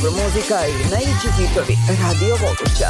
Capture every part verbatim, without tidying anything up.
dobra muzika i najveći hitovi Radio Voluća.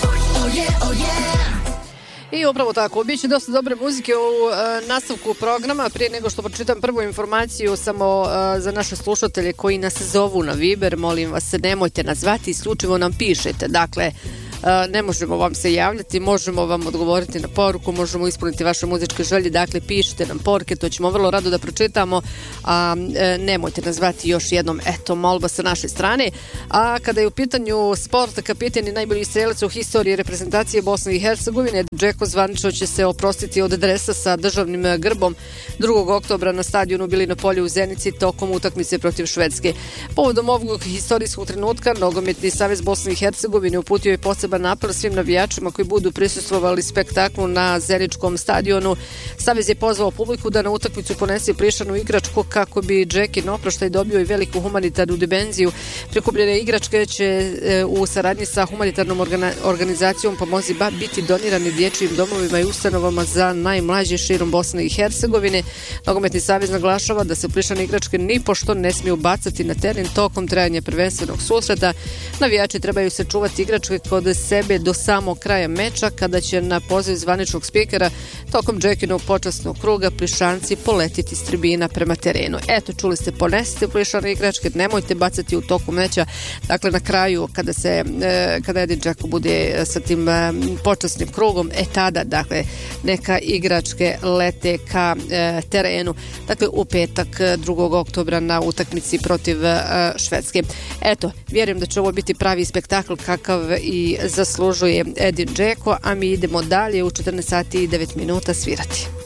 I upravo tako, bit će dosta dobre muzike u uh, nastavku programa. Prije nego što pročitam prvu informaciju, samo uh, za naše slušatelje koji nas zovu na Viber, molim vas, nemojte nas zvati, isključivo nam pišete. Dakle, Uh, ne možemo vam se javljati, možemo vam odgovoriti na poruku, možemo ispuniti vaše muzičke želje, dakle pišite nam poruke, to ćemo vrlo rado da pročitamo, a e, nemojte nazvati još jednom, eto, molba sa naše strane. A kada je u pitanju sport, kapitan i najbolji strelac u historiji reprezentacije Bosne i Hercegovine, Džeko zvanično će se oprostiti od dresa sa državnim grbom drugog oktobra na stadionu Bilino polje u Zenici tokom utakmice protiv Švedske. Povodom ovog historijskog trenutka, Nogometni savez Bosne i Hercegovine uputio je poseban apel svim navijačima koji budu prisustvovali spektaklu na Zeničkom stadionu. Savez je pozvao publiku da na utakmicu ponese plišanu igračku kako bi Džekin oproštaj dobio i veliku humanitarnu dimenziju. Prikupljene igračke će e, u saradnji sa humanitarnom organa, organizacijom Pomozi Ba biti donirani dječjim domovima i ustanovama za najmlađe širom Bosne i Hercegovine. Nogometni savez naglašava da se plišane igračke nipošto ne smiju bacati na teren tokom trajanja prvenstvenog susreta. Navijači trebaju se čuvati igračke kod sebe do samog kraja meča, kada će na poziv zvaničnog spikera tokom Džekinog počasnog kruga plišanci poletiti s tribina prema terenu. Eto, čuli ste, ponesite plišane igračke, nemojte bacati u toku meča. Dakle, na kraju, kada se e, kada Edin Džeko bude sa tim e, počasnim krugom, e tada, dakle, neka igračke lete ka e, terenu. Dakle, u petak drugog oktobra na utakmici protiv e, Švedske. Eto, vjerujem da će ovo biti pravi spektakl kakav i zaslužuje Edin Džeko, a mi idemo dalje u četrnaest sati i devet minuta svirati.